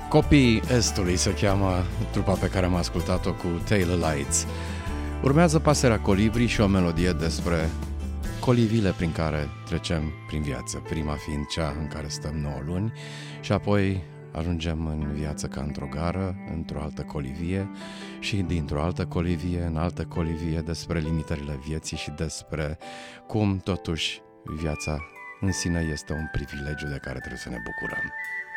Copiii Estului se cheamă trupa pe care am ascultat-o cu Taylor Lights. Urmează Pasărea Colibri și o melodie despre colivile prin care trecem prin viață. Prima fiind cea în care stăm 9 luni și apoi ajungem în viață ca într-o gară, într-o altă colivie și dintr-o altă colivie în altă colivie, despre limitările vieții și despre cum totuși viața în sine este un privilegiu de care trebuie să ne bucurăm.